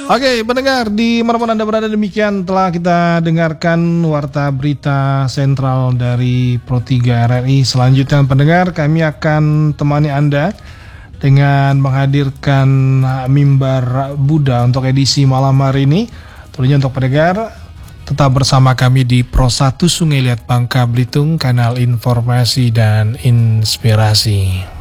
Oke, pendengar di manapun Anda berada, demikian telah kita dengarkan warta berita sentral dari Pro 3 RRI. Selanjutnya pendengar, kami akan temani Anda dengan menghadirkan mimbar Buddha untuk edisi malam hari ini. Tentunya untuk pendengar, tetap bersama kami di Pro 1 Sungai Liat Bangka Belitung, kanal informasi dan inspirasi.